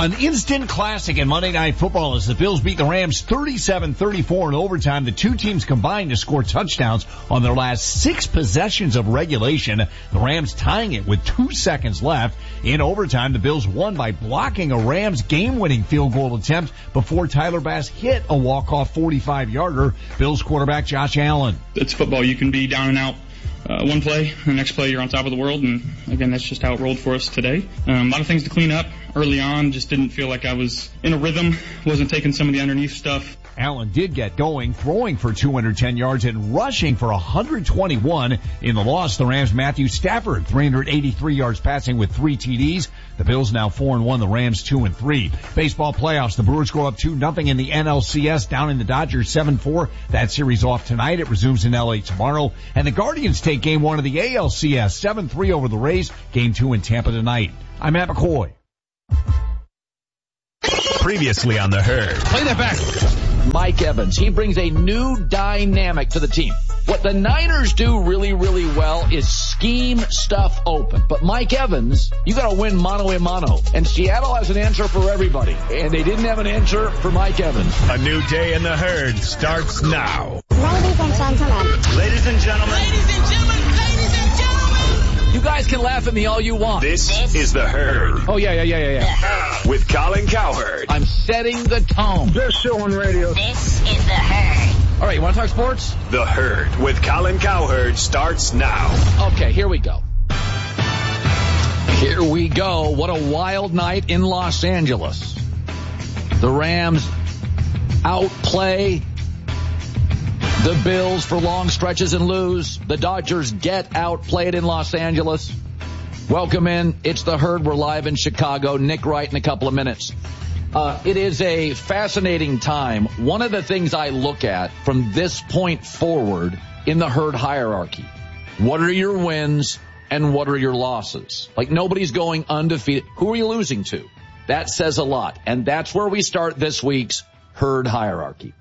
An instant classic in Monday Night Football as the Bills beat the Rams 37-34 in overtime. The two teams combined to score touchdowns on their last 6 possessions of regulation. The Rams tying it with 2 seconds left. In overtime, the Bills won by blocking a Rams game-winning field goal attempt before Tyler Bass hit a walk-off 45-yarder. Bills quarterback Josh Allen. It's football. You can be down and out. One play, the next play you're on top of the world, and again, that's just how it rolled for us today. A lot of things to clean up early on, just didn't feel like I was in a rhythm, wasn't taking some of the underneath stuff. Allen did get going, throwing for 210 yards and rushing for 121. In the loss, the Rams' Matthew Stafford, 383 yards passing with 3 TDs. The Bills now 4-1, the Rams 2-3. Baseball playoffs, the Brewers go up 2-0 in the NLCS, down in the Dodgers 7-4. That series off tonight. It resumes in LA tomorrow. And the Guardians take game 1 of the ALCS, 7-3 over the Rays. Game 2 in Tampa tonight. I'm Matt McCoy. Previously on The Herd. Play that back. Mike Evans. He brings a new dynamic to the team. What the Niners do really, really well is scheme stuff open. But Mike Evans, you got to win mano a mano. And Seattle has an answer for everybody. And they didn't have an answer for Mike Evans. A new day in The Herd starts now. Ladies and gentlemen. Ladies and gentlemen. Ladies and gentlemen. Ladies and gentlemen. You guys can laugh at me all you want. This is The Herd. Oh, yeah. With Colin Cowherd. I'm setting the tone. Best show on radio. This is The Herd. All right, you want to talk sports? The Herd with Colin Cowherd starts now. Okay, here we go. Here we go. What a wild night in Los Angeles. The Rams outplay the Bills for long stretches and lose. The Dodgers get outplayed in Los Angeles. Welcome in. It's The Herd. We're live in Chicago. Nick Wright in a couple of minutes. It is a fascinating time. One of the things I look at from this point forward in the Herd hierarchy, what are your wins and what are your losses? Like, nobody's going undefeated. Who are you losing to? That says a lot. And that's where we start this week's Herd hierarchy.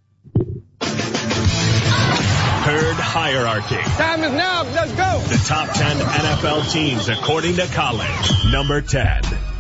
Herd hierarchy. Time is now. Let's go. The top 10 NFL teams according to Colin. Number 10.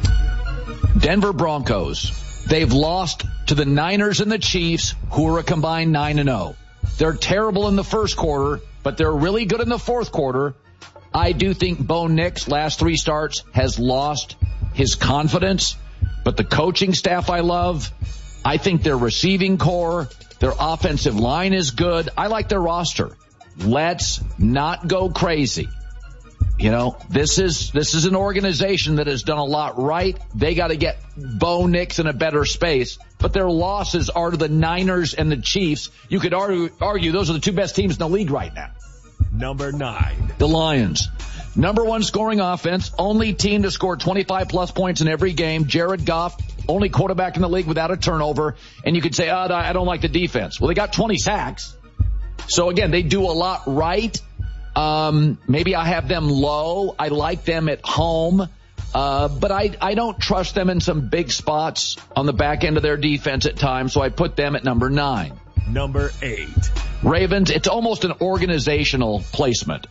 Denver Broncos. They've lost to the Niners and the Chiefs, who are a combined 9-0. They're terrible in the first quarter, but they're really good in the fourth quarter. I do think Bo Nix, last 3 starts, has lost his confidence, but the coaching staff I love. I think their receiving core, their offensive line is good. I like their roster. Let's not go crazy. You know, this is an organization that has done a lot right. They got to get Bo Nix in a better space, but their losses are to the Niners and the Chiefs. You could argue those are the 2 best teams in the league right now. Number 9. The Lions. Number 1 scoring offense, only team to score 25-plus points in every game. Jared Goff, only quarterback in the league without a turnover. And you could say, I don't like the defense. Well, they got 20 sacks. So, again, they do a lot right. Maybe I have them low. I like them at home. But I don't trust them in some big spots on the back end of their defense at times. So I put them at number 9. Number 8. Ravens, it's almost an organizational placement.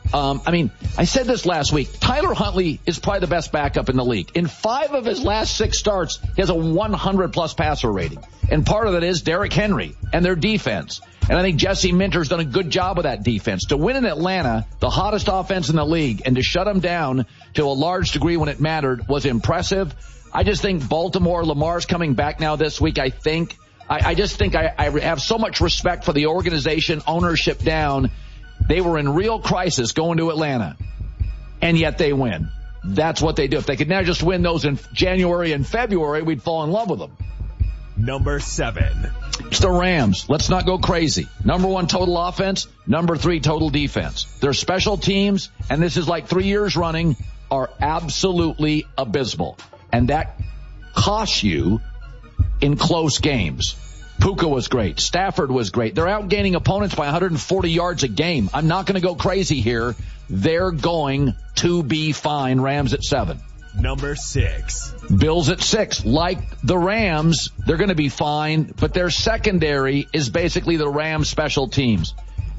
I said this last week. Tyler Huntley is probably the best backup in the league. In 5 of his last 6 starts, he has a 100-plus passer rating. And part of it is Derrick Henry and their defense. And I think Jesse Minter's done a good job with that defense. To win in Atlanta, the hottest offense in the league, and to shut them down to a large degree when it mattered was impressive. I just think Baltimore, Lamar's coming back now this week, I think. I just think I have so much respect for the organization, ownership down. They were in real crisis going to Atlanta, and yet they win. That's what they do. If they could now just win those in January and February, we'd fall in love with them. Number 7. It's the Rams. Let's not go crazy. Number 1 total offense, number 3 total defense. Their special teams, and this is like 3 years running, are absolutely abysmal. And that costs you in close games. Puka was great. Stafford was great. They're outgaining opponents by 140 yards a game. I'm not going to go crazy here. They're going to be fine. Rams at 7. Number 6. Bills at 6. Like the Rams, they're going to be fine, but their secondary is basically the Rams special teams.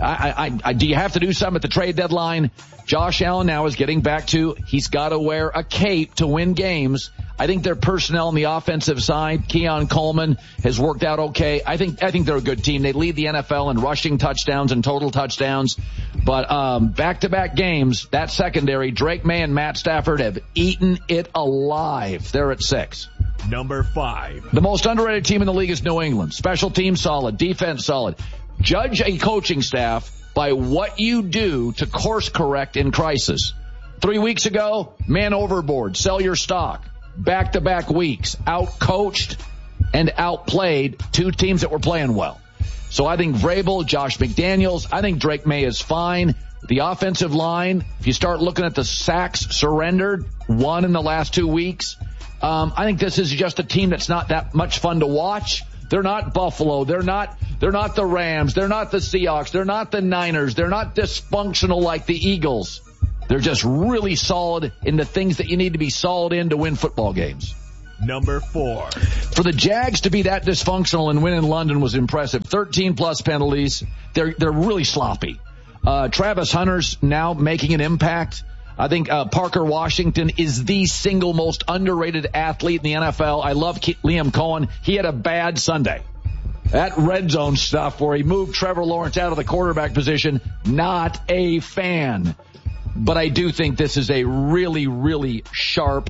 Do you have to do something at the trade deadline? Josh Allen now is getting back to, he's got to wear a cape to win games. I think their personnel on the offensive side, Keon Coleman, has worked out okay. I think they're a good team. They lead the NFL in rushing touchdowns and total touchdowns. But back-to-back games, that secondary, Drake May and Matt Stafford have eaten it alive. They're at 6. Number 5. The most underrated team in the league is New England. Special team solid, defense solid. Judge a coaching staff by what you do to course correct in crisis. 3 weeks ago, man overboard, sell your stock. Back-to-back weeks, out-coached and outplayed 2 teams that were playing well. So I think Vrabel, Josh McDaniels, I think Drake May is fine. The offensive line, if you start looking at the sacks surrendered, 1 in the last 2 weeks, I think this is just a team that's not that much fun to watch. They're not Buffalo. They're not the Rams. They're not the Seahawks. They're not the Niners. They're not dysfunctional like the Eagles. They're just really solid in the things that you need to be solid in to win football games. Number 4. For the Jags to be that dysfunctional and win in London was impressive. 13-plus penalties. They're really sloppy. Travis Hunter's now making an impact. I think Parker Washington is the single most underrated athlete in the NFL. I love Liam Cohen. He had a bad Sunday. That red zone stuff where he moved Trevor Lawrence out of the quarterback position, not a fan. But I do think this is a really, really sharp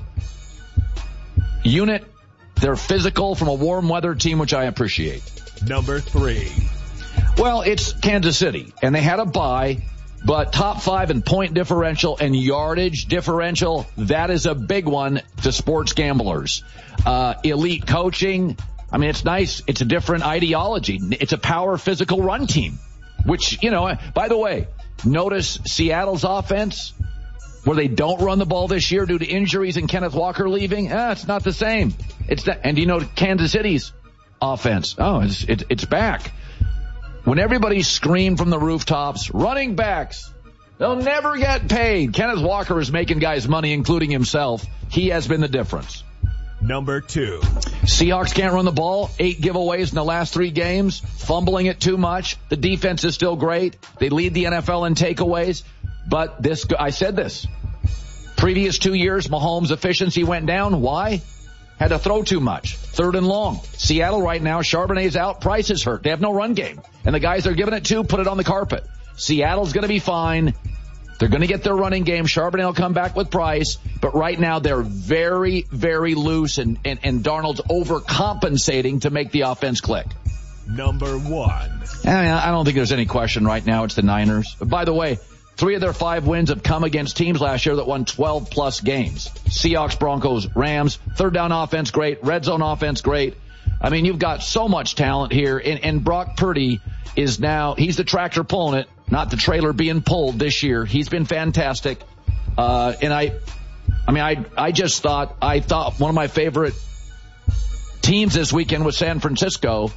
unit. They're physical from a warm weather team, which I appreciate. Number 3. Well, it's Kansas City, and they had a bye, but top 5 in point differential and yardage differential, that is a big one to sports gamblers. Elite coaching, I mean, it's nice. It's a different ideology. It's a power physical run team, which, by the way, notice Seattle's offense, where they don't run the ball this year due to injuries and Kenneth Walker leaving. It's not the same. And Kansas City's offense. It's back. When everybody screamed from the rooftops, running backs, they'll never get paid. Kenneth Walker is making guys money, including himself. He has been the difference. Number 2. Seahawks can't run the ball. 8 giveaways in the last 3 games. Fumbling it too much. The defense is still great. They lead the NFL in takeaways. But I said this. Previous 2 years, Mahomes' efficiency went down. Why? Had to throw too much. 3rd and long. Seattle right now, Charbonnet's out. Price is hurt. They have no run game. And the guys they're giving it to, put it on the carpet. Seattle's going to be fine. They're going to get their running game. Charbonnet will come back with Price. But right now, they're very, very loose, and Darnold's overcompensating to make the offense click. Number 1. I don't think there's any question right now. It's the Niners. By the way, 3 of their 5 wins have come against teams last year that won 12-plus games. Seahawks, Broncos, Rams. 3rd down offense, great. Red zone offense, great. I mean, you've got so much talent here. And Brock Purdy is now, he's the tractor pulling it, not the trailer being pulled this year. He's been fantastic. And I thought one of my favorite teams this weekend was San Francisco.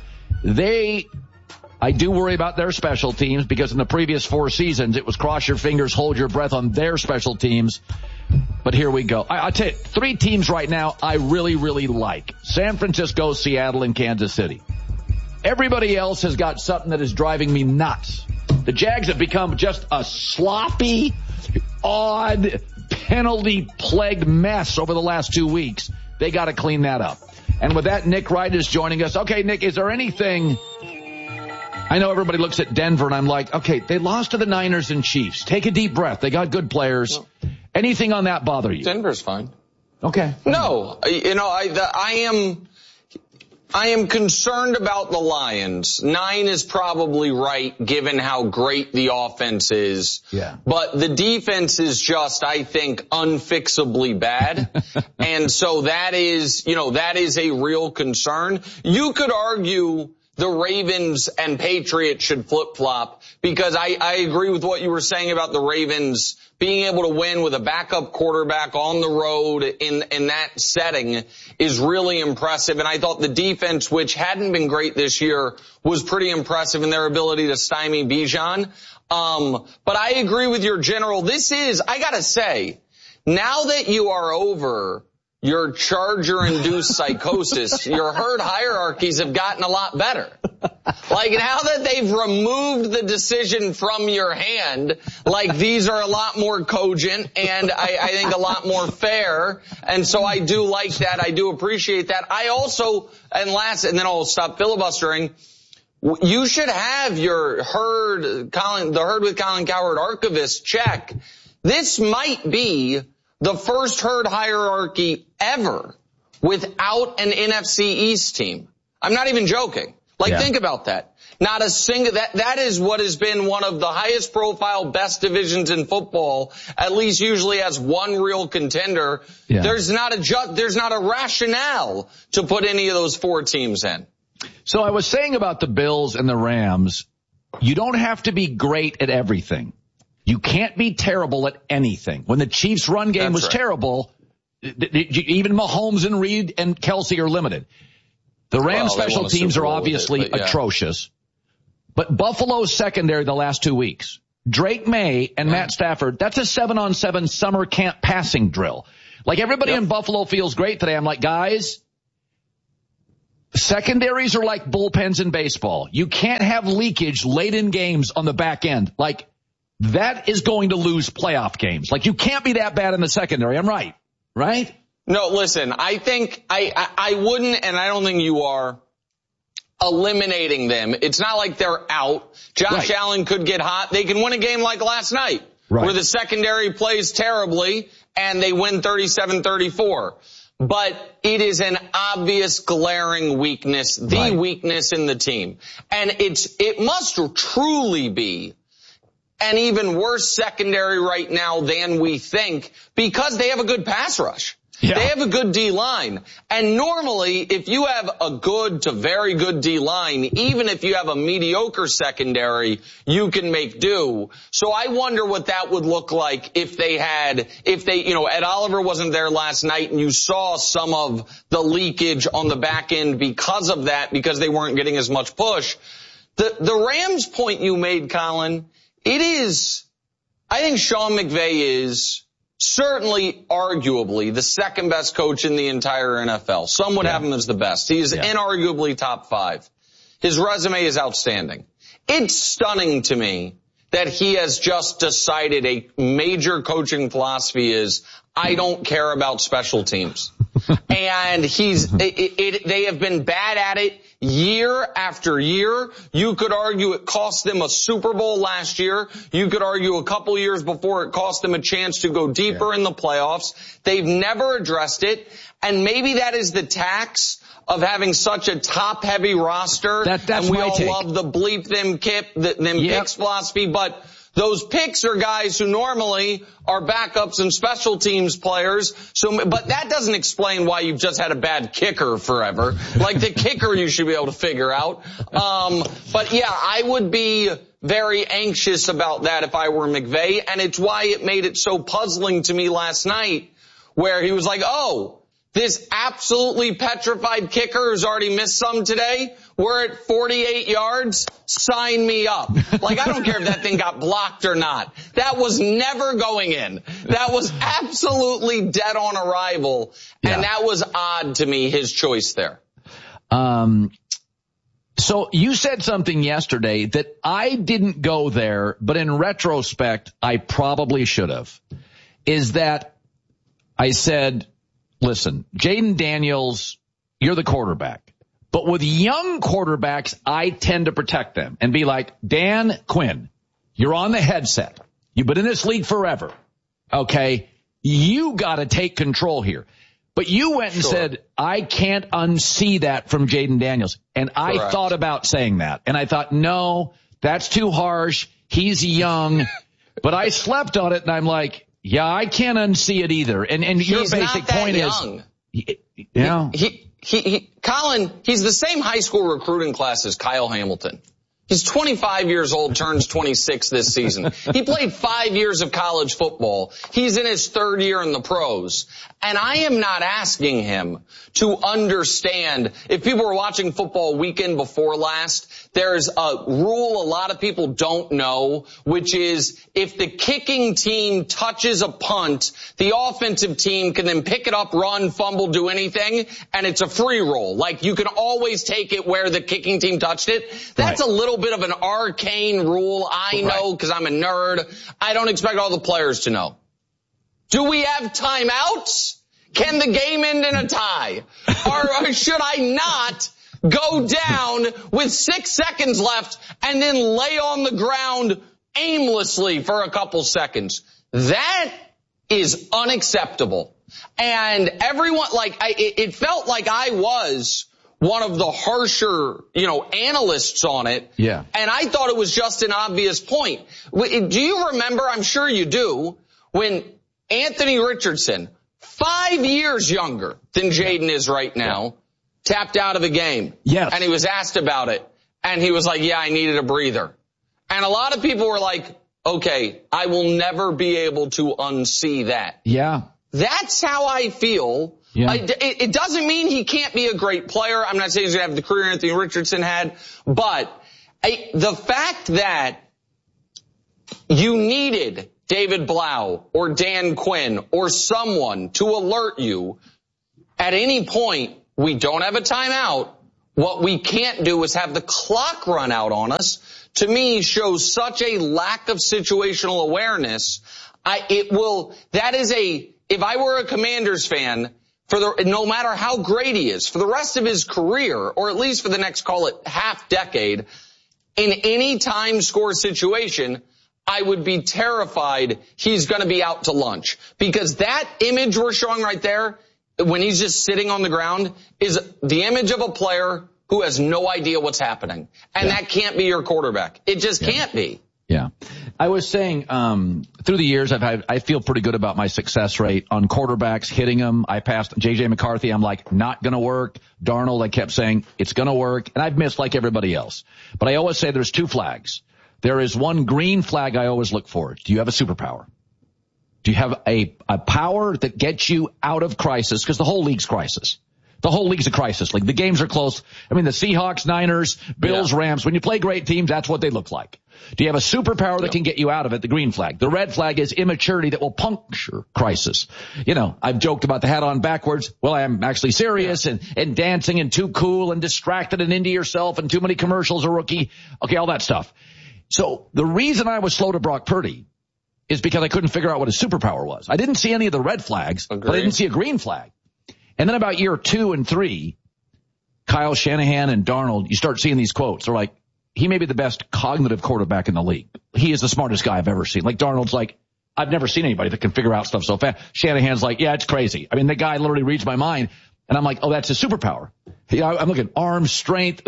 I do worry about their special teams because in the previous 4 seasons, it was cross your fingers, hold your breath on their special teams. But here we go. I'll tell you, 3 teams right now I really, really like. San Francisco, Seattle, and Kansas City. Everybody else has got something that is driving me nuts. The Jags have become just a sloppy, odd, penalty-plagued mess over the last 2 weeks. They got to clean that up. And with that, Nick Wright is joining us. Okay, Nick, is there anything... I know everybody looks at Denver, and I'm like, okay, they lost to the Niners and Chiefs. Take a deep breath. They got good players. No. Anything on that bother you? Denver's fine. Okay. No, I am concerned about the Lions. 9 is probably right, given how great the offense is. Yeah. But the defense is just, I think, unfixably bad. And so that is a real concern. You could argue the Ravens and Patriots should flip-flop because I agree with what you were saying about the Ravens being able to win with a backup quarterback on the road in that setting is really impressive. And I thought the defense, which hadn't been great this year, was pretty impressive in their ability to stymie Bijan. But I agree with your general. I gotta say, now that you are over your Charger-induced psychosis, your herd hierarchies have gotten a lot better. Like, now that they've removed the decision from your hand, like, these are a lot more cogent and I think a lot more fair. And so I do like that. I do appreciate that. I also, and then I'll stop filibustering. You should have your the Herd with Colin Cowherd archivist check. This might be the first herd hierarchy ever without an NFC East team. I'm not even joking. Think about that. Not a single, that is what has been one of the highest profile, best divisions in football, at least usually has one real contender. Yeah. There's not a rationale to put any of those 4 teams in. So I was saying about the Bills and the Rams, you don't have to be great at everything. You can't be terrible at anything. When the Chiefs' run game was terrible, even Mahomes and Reed and Kelsey are limited. The Rams special teams are obviously atrocious. But Buffalo's secondary the last 2 weeks, Drake May and Matt Stafford, that's a 7-on-7 summer camp passing drill. Like, everybody in Buffalo feels great today. I'm like, guys, secondaries are like bullpens in baseball. You can't have leakage late in games on the back end. Like, that is going to lose playoff games. Like, you can't be that bad in the secondary. I'm right. Right? No, listen, I think I wouldn't, and I don't think you are, eliminating them. It's not like they're out. Josh Allen could get hot. They can win a game like last night, where the secondary plays terribly and they win 37-34. But it is an obvious glaring weakness, the weakness in the team. And it must truly be an even worse secondary right now than we think, because they have a good pass rush. Yeah. They have a good D-line. And normally, if you have a good to very good D-line, even if you have a mediocre secondary, you can make do. So I wonder what that would look like if Ed Oliver wasn't there last night and you saw some of the leakage on the back end because of that, because they weren't getting as much push. The Rams point you made, Colin, I think Sean McVay is certainly, arguably, the second best coach in the entire NFL. Some would have him as the best. He is inarguably top 5. His resume is outstanding. It's stunning to me that he has just decided a major coaching philosophy is, I don't care about special teams. And they have been bad at it year after year. You could argue it cost them a Super Bowl last year. You could argue a couple years before it cost them a chance to go deeper in the playoffs. They've never addressed it. And maybe that is the tax of having such a top-heavy roster. That's and we all take. Love the bleep them picks philosophy, but those picks are guys who normally are backups and special teams players. But that doesn't explain why you've just had a bad kicker forever. Like, the kicker you should be able to figure out. But yeah, I would be very anxious about that if I were McVay. And it's why it made it so puzzling to me last night, where he was like, this absolutely petrified kicker who's already missed some today, we're at 48 yards, sign me up. Like, I don't care if that thing got blocked or not. That was never going in. That was absolutely dead on arrival. And that was odd to me, his choice there. So you said something yesterday that I didn't go there, but in retrospect, I probably should have. Is that I said, listen, Jaden Daniels, you're the quarterback. But with young quarterbacks, I tend to protect them and be like, Dan Quinn, you're on the headset. You've been in this league forever. Okay? You got to take control here. But you went and said, I can't unsee that from Jaden Daniels. And I thought about saying that. And I thought, no, that's too harsh. He's young. But I slept on it, and I'm like, yeah, I can't unsee it either. And your basic point young. is, Colin, he's the same high school recruiting class as Kyle Hamilton. He's 25 years old, turns 26 this season. He played 5 years of college football. He's in his third year in the pros. And I am not asking him to understand. If people were watching football weekend before last, there's a rule a lot of people don't know, which is if the kicking team touches a punt, the offensive team can then pick it up, run, fumble, do anything, and it's a free roll. Like, you can always take it where the kicking team touched it. That's a little bit of an arcane rule. I know because I'm a nerd. I don't expect all the players to know. Do we have timeouts? Can the game end in a tie? Or should I not go down with 6 seconds left and then lay on the ground aimlessly for a couple seconds? That is unacceptable. And everyone, it felt like I was one of the harsher, analysts on it. Yeah. And I thought it was just an obvious point. Do you remember, I'm sure you do, when Anthony Richardson, 5 years younger than Jaden is right now, tapped out of a game. Yes. And he was asked about it. And he was like, yeah, I needed a breather. And a lot of people were like, okay, I will never be able to unsee that. Yeah. That's how I feel. Yeah. It doesn't mean he can't be a great player. I'm not saying he's going to have the career Anthony Richardson had. But the fact that you needed David Blau or Dan Quinn or someone to alert you at any point, we don't have a timeout. What we can't do is have the clock run out on us. To me, shows such a lack of situational awareness. If I were a Commanders fan, no matter how great he is, for the rest of his career, or at least for the next, call it, half decade, in any time score situation, I would be terrified he's going to be out to lunch. Because that image we're showing right there, when he's just sitting on the ground, is the image of a player who has no idea what's happening. And that can't be your quarterback. It just can't be. Yeah. I was saying, through the years, I feel pretty good about my success rate on quarterbacks, hitting them. I passed J.J. McCarthy. I'm like, not going to work. Darnold, I kept saying, it's going to work. And I've missed like everybody else. But I always say there's two flags. There is one green flag I always look for. Do you have a superpower? Do you have a power that gets you out of crisis? Because the whole league's crisis. The whole league's a crisis league. The games are close. I mean, the Seahawks, Niners, Bills, Rams, when you play great teams, that's what they look like. Do you have a superpower that can get you out of it? The green flag. The red flag is immaturity that will puncture crisis. I've joked about the hat on backwards. Well, I'm actually serious and dancing and too cool and distracted and into yourself and too many commercials, a rookie. Okay, all that stuff. So the reason I was slow to Brock Purdy is because I couldn't figure out what his superpower was. I didn't see any of the red flags, but I didn't see a green flag. And then about year 2 and 3, Kyle Shanahan and Darnold, you start seeing these quotes. They're like, he may be the best cognitive quarterback in the league. He is the smartest guy I've ever seen. Like Darnold's like, I've never seen anybody that can figure out stuff so fast. Shanahan's like, yeah, it's crazy. I mean, the guy literally reads my mind. And I'm like, oh, that's his superpower. I'm looking at arm strength.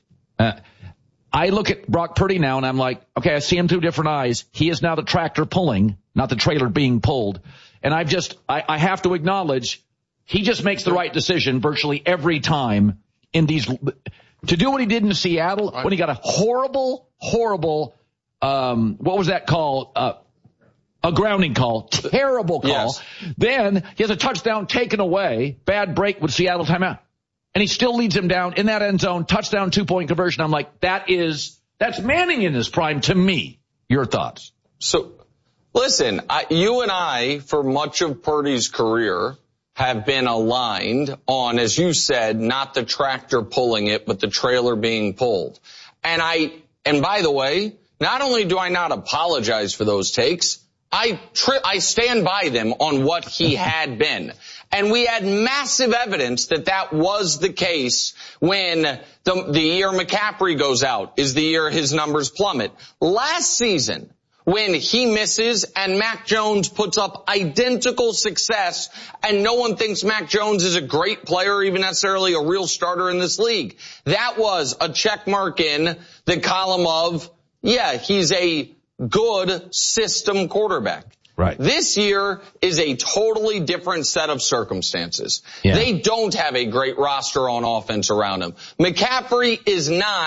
I look at Brock Purdy now and I'm like, okay, I see him through different eyes. He is now the tractor pulling, not the trailer being pulled. And I have to acknowledge he just makes the right decision virtually every time to do what he did in Seattle when he got a horrible, what was that call? A grounding call. Terrible call. Yes. Then he has a touchdown taken away. Bad break with Seattle timeout. And he still leads him down in that end zone. Touchdown, 2-point conversion. I'm like, that's Manning in his prime to me. Your thoughts? So, listen, you and I, for much of Purdy's career, have been aligned on, as you said, not the tractor pulling it, but the trailer being pulled. And by the way, not only do I not apologize for those takes, I stand by them on what he had been. And we had massive evidence that was the case when the year McCaffrey goes out is the year his numbers plummet. Last season, when he misses and Mac Jones puts up identical success and no one thinks Mac Jones is a great player or even necessarily a real starter in this league. That was a check mark in the column of, he's a good system quarterback. Right. This year is a totally different set of circumstances. Yeah. They don't have a great roster on offense around him. McCaffrey is not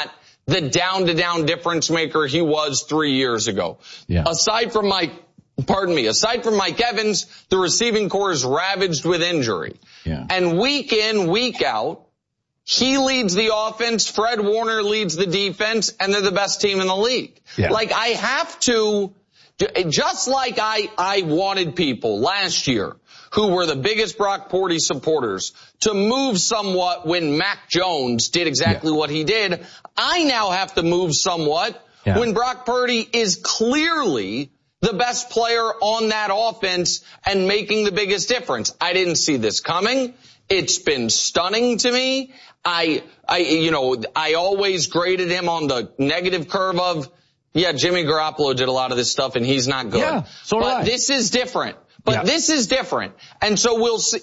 the down-to-down difference maker he was 3 years ago. Yeah. Aside from Mike Evans, the receiving core is ravaged with injury. Yeah. And week in, week out, he leads the offense, Fred Warner leads the defense, and they're the best team in the league. Yeah. Like, I have to, just like I wanted people last year who were the biggest Brock Purdy supporters to move somewhat when Mac Jones did exactly what he did, I now have to move somewhat when Brock Purdy is clearly the best player on that offense and making the biggest difference. I didn't see this coming. It's been stunning to me. I always graded him on the negative curve of, Jimmy Garoppolo did a lot of this stuff and he's not good. Yeah, so do I. This is different. This is different. And so we'll see,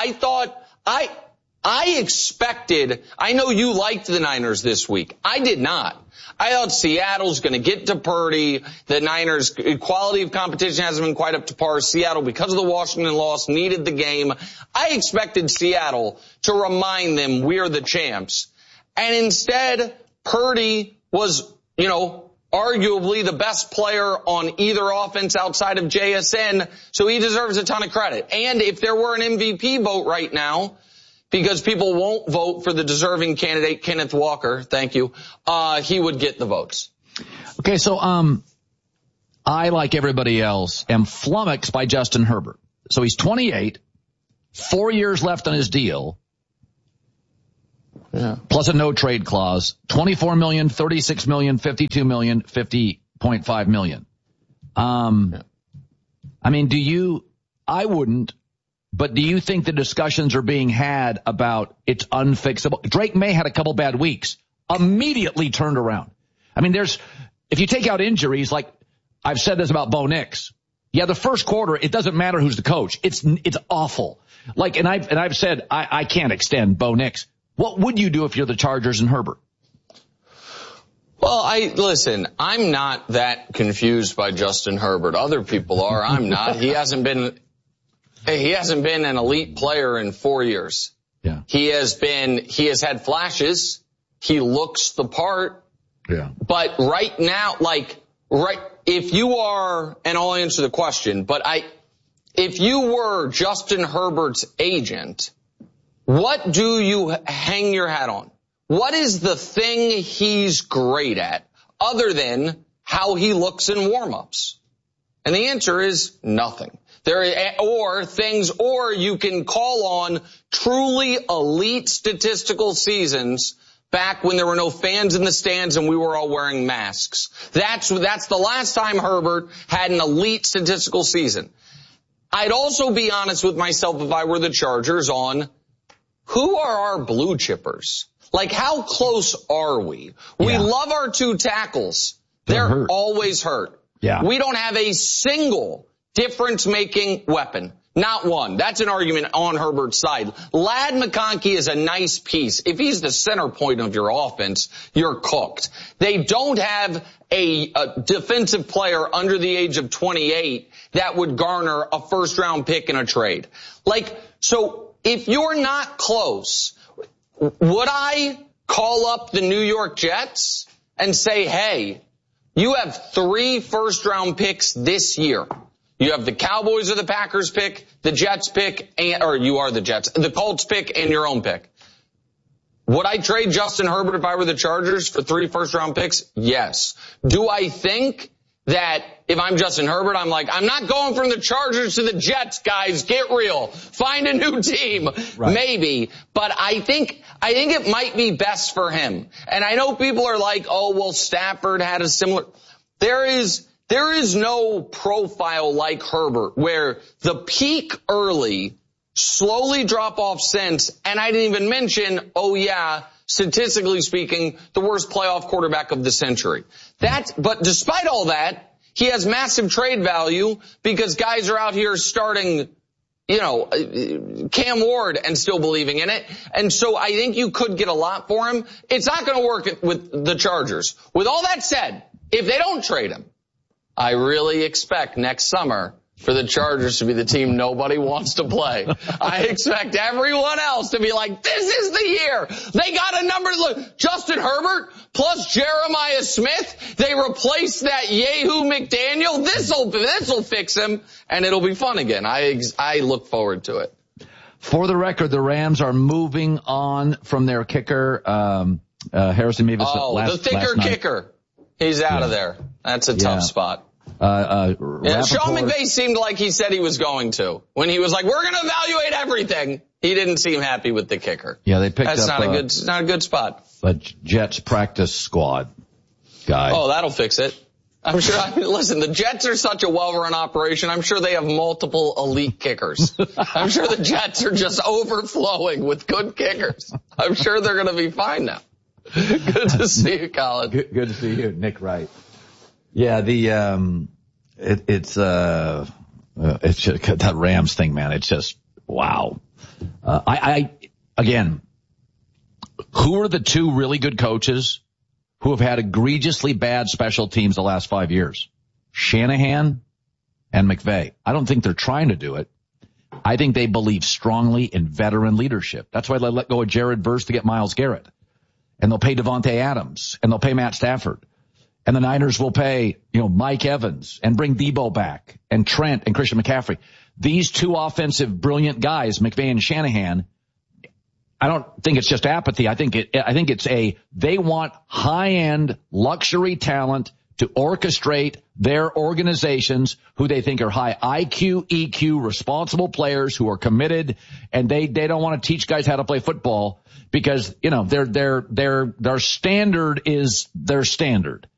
I expected, I know you liked the Niners this week. I did not. I thought Seattle's going to get to Purdy. The Niners' quality of competition hasn't been quite up to par. Seattle, because of the Washington loss, needed the game. I expected Seattle to remind them we're the champs. And instead, Purdy was, arguably the best player on either offense outside of JSN, so he deserves a ton of credit. And if there were an MVP vote right now, because people won't vote for the deserving candidate, Kenneth Walker, thank you, he would get the votes. Okay, so I, like everybody else, am flummoxed by Justin Herbert. So he's 28, 4 years left on his deal, plus a no-trade clause, $24 million, $36 million, $52 million, $50.5 million. I mean, I wouldn't, but do you think the discussions are being had about it's unfixable? Drake May had a couple bad weeks, immediately turned around. I mean, if you take out injuries, like I've said this about Bo Nix, the first quarter, it doesn't matter who's the coach. It's awful. Like, and I've said, I can't extend Bo Nix. What would you do if you're the Chargers and Herbert? Well, I'm not that confused by Justin Herbert. Other people are. I'm not. He hasn't been an elite player in 4 years. Yeah. He has had flashes. He looks the part. Yeah. But right now, if you are, and I'll answer the question, if you were Justin Herbert's agent, what do you hang your hat on? What is the thing he's great at other than how he looks in warm-ups? And the answer is nothing. Or you can call on truly elite statistical seasons back when there were no fans in the stands and we were all wearing masks. That's the last time Herbert had an elite statistical season. I'd also be honest with myself if I were the Chargers on who are our blue chippers? Like, how close are we? We love our two tackles. They're always hurt. Yeah. We don't have a single difference-making weapon. Not one. That's an argument on Herbert's side. Ladd McConkey is a nice piece. If he's the center point of your offense, you're cooked. They don't have a defensive player under the age of 28 that would garner a first-round pick in a trade. So if you're not close, would I call up the New York Jets and say, hey, you have 3 first-round picks this year. You have the Cowboys or the Packers pick, the Jets pick, or you are the Jets, the Colts pick, and your own pick. Would I trade Justin Herbert if I were the Chargers for 3 first-round picks? Yes. Do I think that if I'm Justin Herbert, I'm like, I'm not going from the Chargers to the Jets, guys. Get real. Find a new team. Right. Maybe. But I think it might be best for him. And I know people are like, oh, well, Stafford had a similar. There is no profile like Herbert where the peak early, slowly drop off since, and I didn't even mention, statistically speaking, the worst playoff quarterback of the century. But despite all that, he has massive trade value because guys are out here starting, Cam Ward and still believing in it. And so I think you could get a lot for him. It's not going to work with the Chargers. With all that said, if they don't trade him, I really expect next summer for the Chargers to be the team nobody wants to play. I expect everyone else to be like, this is the year. They got a number. Look, Justin Herbert plus Jeremiah Smith. They replaced that Yehu McDaniel. This'll fix him, and it'll be fun again. I look forward to it. For the record, the Rams are moving on from their kicker, Harrison Mevis. The thicker kicker. He's out of there. That's a tough spot. Sean McVay seemed like he said he was going to. When he was like, we're going to evaluate everything, he didn't seem happy with the kicker. Yeah, they picked up. That's not a good spot. A Jets practice squad guy. Oh, that'll fix it. I'm sure. Listen, the Jets are such a well-run operation. I'm sure they have multiple elite kickers. I'm sure the Jets are just overflowing with good kickers. I'm sure they're going to be fine now. Good to see you, Colin. Good to see you, Nick Wright. Yeah, it's just that Rams thing, man. It's just, wow. Again, who are the two really good coaches who have had egregiously bad special teams the last 5 years? Shanahan and McVay. I don't think they're trying to do it. I think they believe strongly in veteran leadership. That's why they let go of Jared Verse to get Myles Garrett. And they'll pay Devontae Adams. And they'll pay Matt Stafford. And the Niners will pay, Mike Evans and bring Debo back and Trent and Christian McCaffrey. These two offensive brilliant guys, McVay and Shanahan, I don't think it's just apathy. I think they want high-end luxury talent to orchestrate their organizations who they think are high IQ, EQ, responsible players who are committed, and they don't want to teach guys how to play football because, their standard is their standard.